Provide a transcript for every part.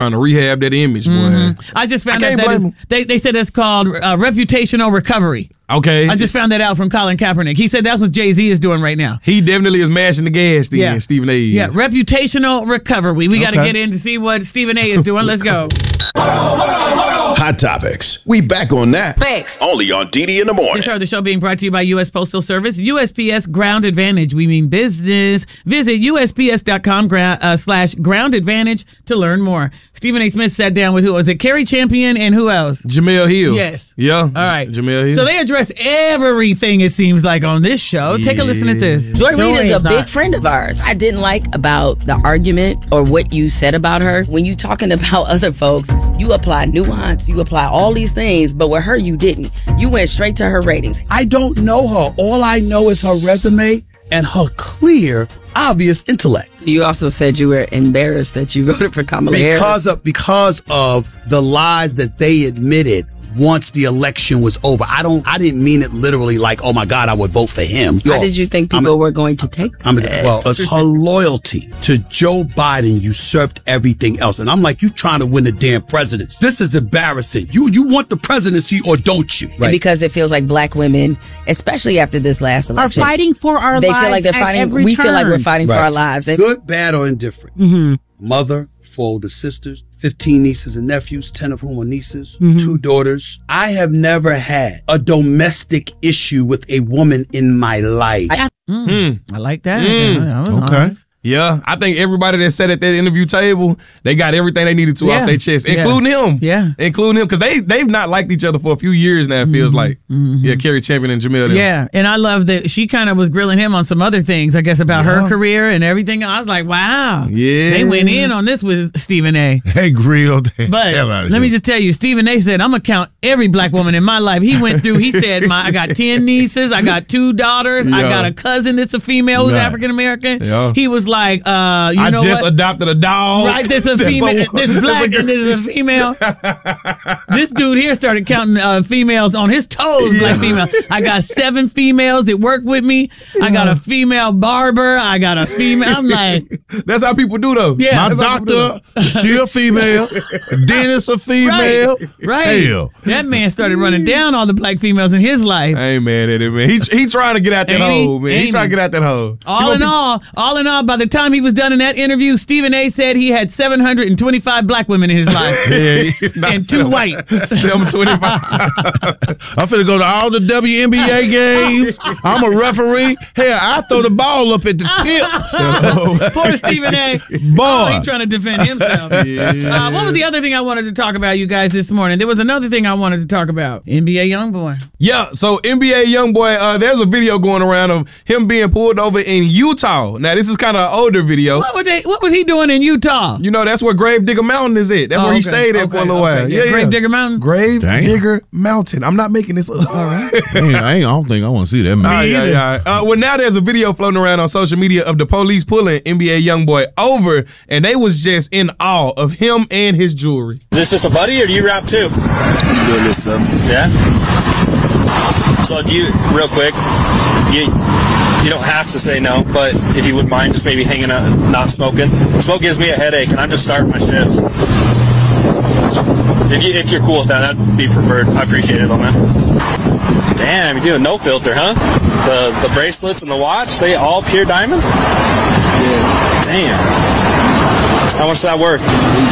Trying to rehab that image, boy. I just found out that they said it's called reputational recovery. Okay. I just found that out from Colin Kaepernick. He said that's what Jay-Z is doing right now. He definitely is mashing the gas then, Stephen A. is. Yeah, reputational recovery. We got to get in to see what Stephen A. is doing. Let's go. Hot Topics. We back on that. Thanks. Only on DD in the morning. This hour of the show being brought to you by U.S. Postal Service. USPS Ground Advantage. We mean business. Visit USPS.com/Ground Advantage to learn more. Stephen A. Smith sat down with who was it? Kerry Champion and who else? Jamel Hill. Yes. Yeah. All right. Jamel Hill. So they address everything, it seems like, on this show. Take a listen at this. Joy Reid is a big friend of ours. I didn't like about the argument or what you said about her. When you talking about other folks, you apply nuance, you apply all these things, but with her, you didn't. You went straight to her ratings. I don't know her. All I know is her resume and her clear, obvious intellect. You also said you were embarrassed that you voted for Kamala Harris. Because of the lies that they admitted once the election was over. I didn't mean it literally like, oh my God, I would vote for him. How did you think people were going to take that? Well, it's her loyalty to Joe Biden usurped everything else. And I'm like, you trying to win the damn presidency. This is embarrassing. You want the presidency or don't you? Right. Because it feels like black women, especially after this last election, are fighting for our lives. They feel like they're fighting. We feel like we're fighting for our lives. Good, bad, or indifferent. Mm-hmm. Mother, 4 older sisters, 15 nieces and nephews, 10 of whom are nieces, 2 daughters. I have never had a domestic issue with a woman in my life. I like that. That was okay. honest. Yeah, I think everybody that sat at that interview table, they got everything they needed to off their chest, including him. Yeah. Including him, because they've not liked each other for a few years now, it feels like. Yeah, Kerry Champion and Jamel. Yeah, and I love that she kind of was grilling him on some other things, I guess, about her career and everything. I was like, wow. Yeah. They went in on this with Stephen A. They grilled the But hell out of let him. me just tell you, Stephen A. said, I'm going to count every black woman in my life. He went through, he said, I got 10 nieces, I got 2 daughters, I got a cousin that's a female who's African-American. Yeah. He was like, I just adopted a dog. Right, there's a female, there's black and there's a female. This dude here started counting females on his toes, black female. I got 7 females that work with me. I got a female barber. I got a female. I'm like. That's how people do, though. Yeah. My doctor, she a female. Dentist a female. Right. Hell. That man started running down all the black females in his life. I ain't mad at it, man. He trying to get out that hole, man. He trying to get out that hole. All in all, by the time he was done in that interview, Stephen A. said he had 725 black women in his life. And 2 white. 725. I'm finna go to all the WNBA games. I'm a referee. Hell, I throw the ball up at the tip. Poor Stephen A. Boy. He's trying to defend himself. What was the other thing I wanted to talk about, you guys, this morning? There was another thing I wanted to talk about. NBA YoungBoy. Yeah, so NBA YoungBoy, there's a video going around of him being pulled over in Utah. Now, this is kind of an older video. What was he doing in Utah? You know, that's where Grave Digger Mountain is at. That's where he stayed at for a little while. Yeah, Grave Digger Mountain? Grave Digger Mountain. I'm not making this up. All right. I don't think I want to see that, man. Well, now there's a video floating around on social media of the police pulling NBA YoungBoy over, and they was just in awe of him and his jewelry. Is this just a buddy, or do you rap too? I'm doing this stuff. Yeah? So do you, real quick, you don't have to say no, but if you wouldn't mind just maybe hanging out and not smoking. Smoke gives me a headache, and I'm just starting my shifts. If you're cool with that, that'd be preferred. I appreciate it, though, man. Damn, you're doing no filter, huh? The bracelets and the watch, they all pure diamond? Yeah. Damn. How much is that worth?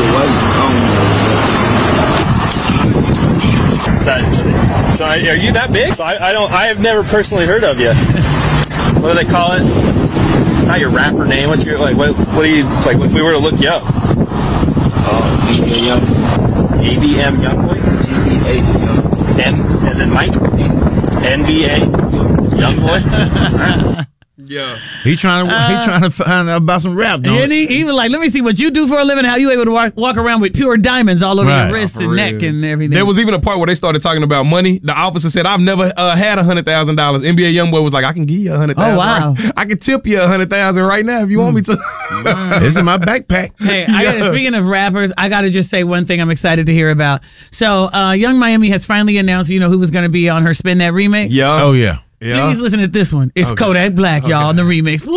So are you that big? So I have never personally heard of you. What do they call it? Not your rapper name. What's your what do you like? If we were to look you up, ABA Young. ABM YoungBoy. ABA M as in Mike. NBA YoungBoy. Yeah, he trying to find out about some rap. And he was like, "Let me see what you do for a living. How you able to walk around with pure diamonds all over your wrist and neck and everything." There was even a part where they started talking about money. The officer said, "I've never had $100,000." NBA YoungBoy was like, "I can give you $100,000. Oh wow! I can tip you $100,000 right now if you want me to." It's in my backpack. Hey, speaking of rappers, I got to just say one thing I'm excited to hear about. So, Young Miami has finally announced, who was going to be on her Spin That remix. Yeah. Oh yeah. Yeah. Please listen to this one. It's Kodak Black, y'all, on the remix.